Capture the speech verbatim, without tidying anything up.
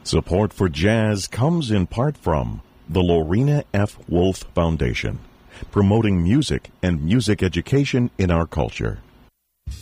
Support for jazz comes in part from the Lorena F. Wolf Foundation, promoting music and music education in our culture.